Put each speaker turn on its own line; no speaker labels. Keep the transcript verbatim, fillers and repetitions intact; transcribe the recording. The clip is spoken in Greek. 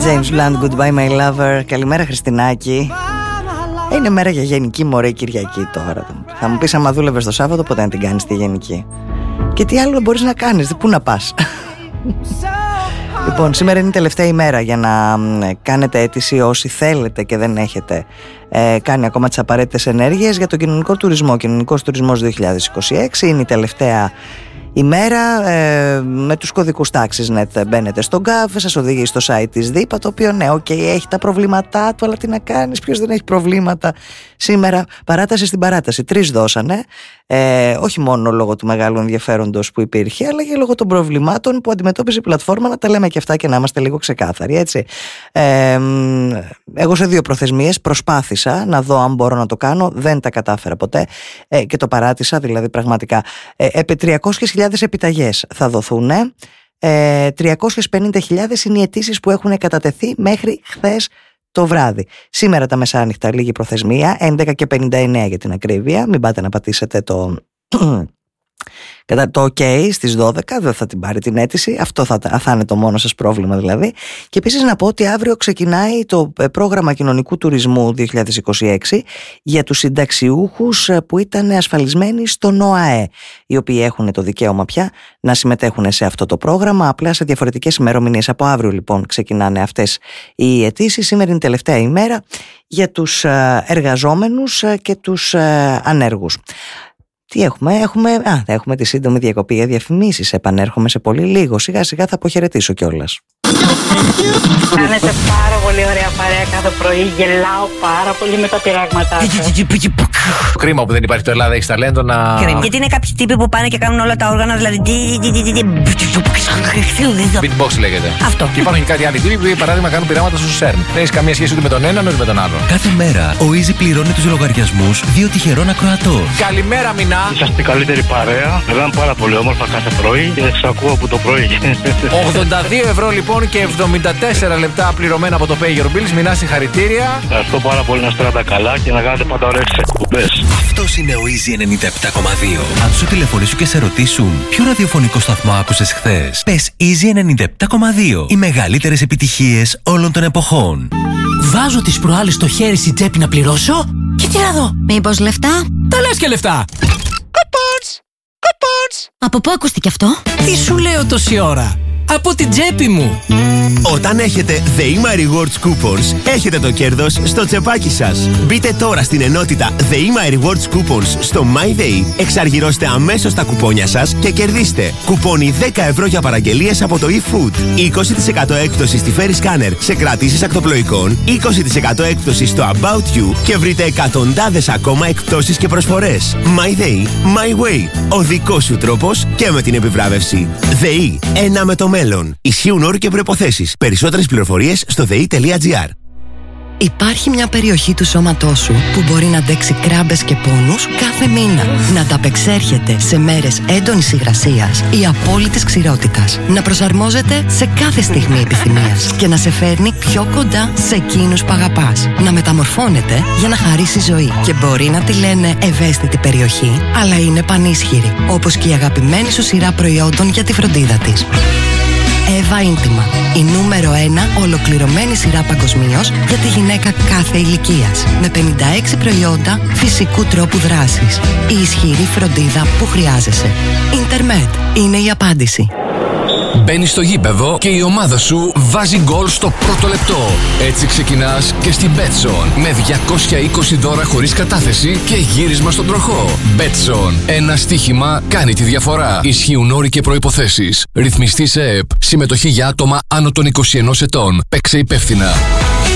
James Blunt, Goodbye My Lover. Καλημέρα Χριστινάκη. Είναι μέρα για γενική, μωρέ, Κυριακή τώρα. Θα μου πεις, άμα δούλευες το Σάββατο, ποτέ να την κάνεις τη γενική. Και τι άλλο μπορείς να κάνεις, πού να πας. Λοιπόν, σήμερα είναι η τελευταία ημέρα για να κάνετε αίτηση, όσοι θέλετε και δεν έχετε ε, κάνει ακόμα τις απαραίτητες ενέργειες, για τον κοινωνικό τουρισμό. Ο κοινωνικός τουρισμός δύο χιλιάδες είκοσι έξι είναι η τελευταία ημέρα. ε, με τους κωδικούς τάξης net μπαίνετε στο γκάβ, σας οδηγεί στο site της ΔΥΠΑ, το οποίο ναι, οκ, okay, έχει τα προβλήματά του, αλλά τι να κάνεις, ποιος δεν έχει προβλήματα σήμερα. Παράταση στην παράταση, τρεις δώσανε, ε, όχι μόνο λόγω του μεγάλου ενδιαφέροντος που υπήρχε, αλλά και λόγω των προβλημάτων που αντιμετώπιζε η πλατφόρμα. Να τα λέμε και αυτά και να είμαστε λίγο ξεκάθαροι, έτσι. ε, Εγώ σε δύο προθεσμίες προσπάθησα να δω αν μπορώ να το κάνω, δεν τα κατάφερα ποτέ, ε, και το παράτησα, δηλαδή πραγματικά. ε, επί τριακόσιες χιλιάδες επιταγές θα δοθούν. ε, τριακόσιες πενήντα χιλιάδες είναι οι αιτήσεις που έχουν κατατεθεί μέχρι χθες το βράδυ. Σήμερα τα μεσάνυχτα λίγη προθεσμία, έντεκα και πενήντα εννέα για την ακρίβεια. Μην πάτε να πατήσετε το κατά το OK στις δώδεκα, δεν θα την πάρει την αίτηση. Αυτό θα, θα είναι το μόνο σας πρόβλημα δηλαδή. Και επίσης να πω ότι αύριο ξεκινάει το πρόγραμμα κοινωνικού τουρισμού δύο χιλιάδες είκοσι έξι για τους συνταξιούχους που ήταν ασφαλισμένοι στον ΟΑΕ, οι οποίοι έχουν το δικαίωμα πια να συμμετέχουν σε αυτό το πρόγραμμα, απλά σε διαφορετικές ημερομηνίες. Από αύριο λοιπόν ξεκινάνε αυτές οι αιτήσεις. Σήμερα είναι η τελευταία ημέρα για τους εργαζόμενους και τους ανέργους. Τι έχουμε, έχουμε, α, έχουμε τη σύντομη διακοπή για διαφημίσεις. Επανέρχομαι σε πολύ λίγο. Σιγά σιγά θα αποχαιρετήσω κιόλας.
Κάνετε πάρα πολύ ωραία παρέα κάθε πρωί. Γελάω πάρα πολύ με τα πειράγματά σας.
Κρίμα που δεν υπάρχει το Ελλάδα Έχεις Ταλέντο να...
Κρίμα. Γιατί είναι κάποιοι τύποι που πάνε και κάνουν όλα τα όργανα, δηλαδή...
Beatbox λέγεται.
Αυτό.
Και υπάρχουν και κάτι άλλοι τύποι που, για παράδειγμα, κάνουν πειράματα στο σέρν. Δεν έχεις καμία σχέση ούτε με τον έναν ούτε με τον άλλον.
Κάθε μέρα ο Easy πληρώνει τους λογαριασμούς δύο τυχερών ακροατών.
Καλημέρα, Μινά.
Είσαστε η καλύτερη παρέα. Περνάμε πάρα πολύ όμορφα κάθε πρωί και σας ακούω από το πρωί.
ογδόντα δύο ευρώ λοιπόν και εβδομήντα τέσσερα λεπτά πληρωμένα από το Pay Your Bills. Μινά, συγχαρητήρια.
Ευχαριστώ πάρα πολύ, να στρώνετε καλά και να κάνετε πάντα ωραίες εκπομπές.
Αυτός είναι ο Easy ενενήντα επτά κόμμα δύο. Αν σου τηλεφωνήσουν και σε ρωτήσουν ποιο ραδιοφωνικό σταθμό άκουσες χθες, πες Easy ενενήντα επτά κόμμα δύο. Οι μεγαλύτερες επιτυχίες όλων των εποχών.
Βάζω τις προάλλες το χέρι στη τσέπη να πληρώσω και τι να δω.
Μήπως λεφτά?
Τα λες και λεφτά. Κουπόνς! Κουπόνς!
Από πού ακούστηκε αυτό?
Τι σου λέω τόση ώρα? Από την τσέπη μου.
Όταν έχετε The My Rewards Coupons, έχετε το κέρδος στο τσεπάκι σας. Μπείτε τώρα στην ενότητα The My Rewards Coupons στο MyDay, εξαργυρώστε αμέσως τα κουπόνια σας και κερδίστε κουπόνι δέκα ευρώ για παραγγελίες από το eFood, είκοσι τοις εκατό έκπτωση στη Ferry Scanner σε κρατήσεις ακτοπλοϊκών, είκοσι τοις εκατό έκπτωση στο About You και βρείτε εκατοντάδες ακόμα εκπτώσεις και προσφορές. MyDay, My Way. Ο δικός σου τρόπος και με την επιβράβευση. ΔΕΗ, ένα με το μέλλον. Ισχύουν όροι και προϋποθέσεις. Περισσότερες πληροφορίες στο δε ι τελεία τζι άρ.
Υπάρχει μια περιοχή του σώματός σου που μπορεί να αντέξει κράμπες και πόνους κάθε μήνα. Να ανταπεξέρχεται σε μέρες έντονης υγρασίας ή απόλυτης ξηρότητας. Να προσαρμόζεται σε κάθε στιγμή επιθυμίας και να σε φέρνει πιο κοντά σε εκείνους που αγαπάς. Να μεταμορφώνεται για να χαρίσει ζωή. Και μπορεί να τη λένε ευαίσθητη περιοχή, αλλά είναι πανίσχυρη. Όπως και η αγαπημένη σου σειρά προϊόντων για τη φροντίδα της. Εύα Ίντιμα, η νούμερο ένα ολοκληρωμένη σειρά παγκοσμίως για τη γυναίκα κάθε ηλικίας. Με πενήντα έξι προϊόντα φυσικού τρόπου δράσης. Η ισχυρή φροντίδα που χρειάζεσαι. Ιντερμετ είναι η απάντηση.
Μπαίνεις στο γήπεδο και η ομάδα σου βάζει γκολ στο πρώτο λεπτό. Έτσι ξεκινάς και στην Betson με διακόσια είκοσι δώρα χωρίς κατάθεση και γύρισμα στον τροχό. Betson. Ένα στοίχημα κάνει τη διαφορά. Ισχύουν όροι και προϋποθέσεις. Ρυθμιστή σε ΕΕΠ. Συμμετοχή για άτομα άνω των είκοσι ενός ετών. Παίξε υπεύθυνα.